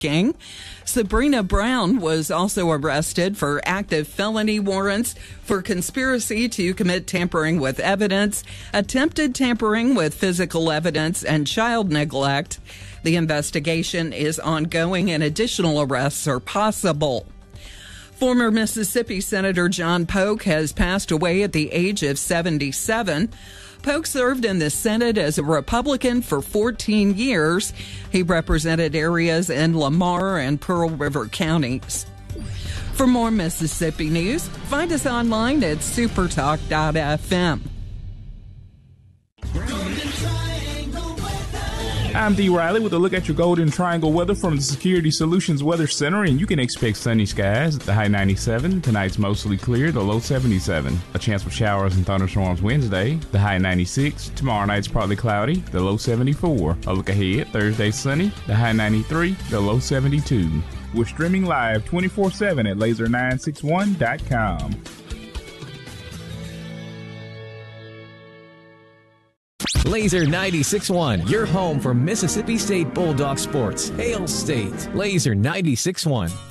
King. Sabrina Brown was also arrested for active felony warrants for conspiracy to commit tampering with evidence, attempted tampering with physical evidence, and child neglect. The investigation is ongoing and additional arrests are possible. Former Mississippi Senator John Polk has passed away at the age of 77. Polk served in the Senate as a Republican for 14 years. He represented areas in Lamar and Pearl River counties. For more Mississippi news, find us online at supertalk.fm. I'm D. Riley with a look at your Golden Triangle weather from the Security Solutions Weather Center, and you can expect sunny skies at the high 97. Tonight's mostly clear, the low 77. A chance for showers and thunderstorms Wednesday, the high 96. Tomorrow night's partly cloudy, the low 74. A look ahead, Thursday sunny, the high 93, the low 72. We're streaming live 24/7 at laser961.com. Laser 96.1, your home for Mississippi State Bulldog sports. Hail State. Laser 96.1.